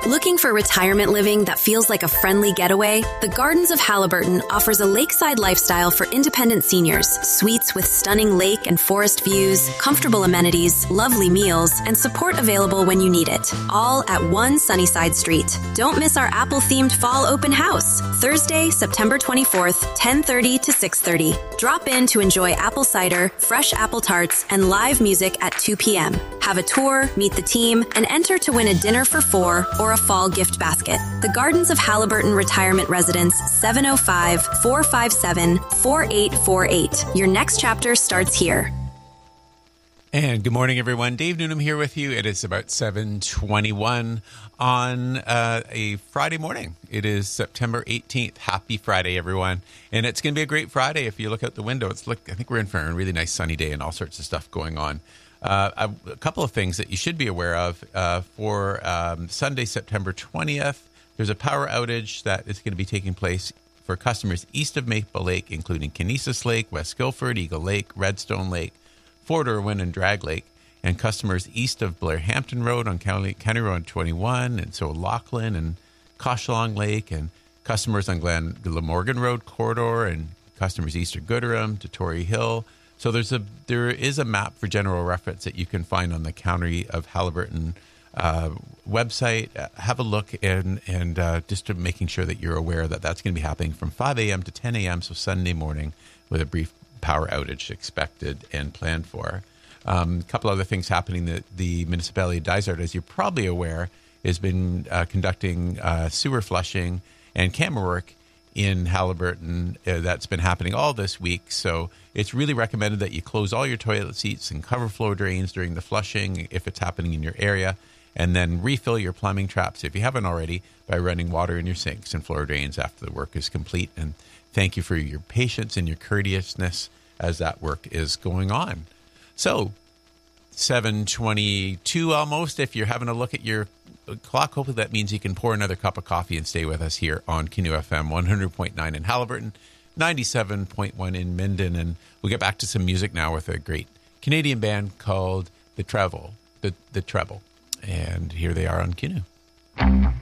Looking for retirement living that feels like a friendly getaway? The Gardens of Halliburton offers a lakeside lifestyle for independent seniors. Suites with stunning lake and forest views, comfortable amenities, lovely meals, and support available when you need it. All at one Sunnyside Street. Don't miss our Apple-themed fall open house. Thursday, September 24th, 10:30 to 6:30. Drop in to enjoy apple cider, fresh apple tarts, and live music at 2 p.m. Have a tour, meet the team, and enter to win a dinner for four or a fall gift basket. The Gardens of Halliburton Retirement Residence, 705-457-4848. Your next chapter starts here. And good morning, everyone. Dave Newnham here with you. It is about 7:21 on a Friday morning. It is September 18th. Happy Friday, everyone. And it's going to be a great Friday. If you look out the window, I think we're in for a really nice sunny day and all sorts of stuff going on. A couple of things that you should be aware of for Sunday, September 20th. There's a power outage that is going to be taking place for customers east of Maple Lake, including Kinesis Lake, West Guilford, Eagle Lake, Redstone Lake, Fort Irwin, and Drag Lake, and customers east of Blairhampton Road on County Road 21, and so Lachlan and Coshalong Lake, and customers on Glamorgan Road corridor, and customers east of Gooderham to Tory Hill. So there is a map for general reference that you can find on the County of Halliburton website. Have a look and just to making sure that you're aware that that's going to be happening from 5 a.m. to 10 a.m., so Sunday morning, with a brief power outage expected and planned for. A couple other things happening. The municipality of Dysart, as you're probably aware, has been conducting sewer flushing and camera work in Halliburton. That's been happening all this week. So it's really recommended that you close all your toilet seats and cover flow drains during the flushing if it's happening in your area, and then refill your plumbing traps if you haven't already by running water in your sinks and floor drains after the work is complete. And thank you for your patience and your courteousness as that work is going on. So 7:22 almost. If you're having a look at your clock, hopefully that means you can pour another cup of coffee and stay with us here on Canoe FM 100.9 in Halliburton, 97.1 in Minden. And we'll get back to some music now with a great Canadian band called The Treble. And here they are on Canoe.